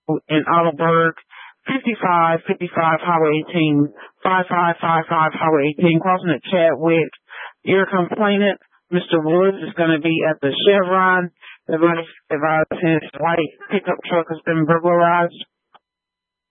in Alberg, 5555 Highway 18, 5555 Highway 18, crossing at Chadwick. Your complainant, Mr. Woods, is going to be at the Chevron. Advised his white pickup truck has been burglarized.